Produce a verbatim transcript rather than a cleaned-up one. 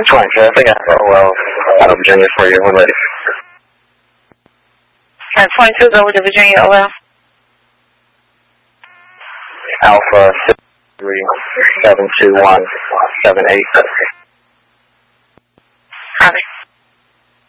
twenty traffic, Alpha O L, out of Virginia for you, when ready. And twenty-two, go with the Virginia O L. Alpha six three seven two one seven eight.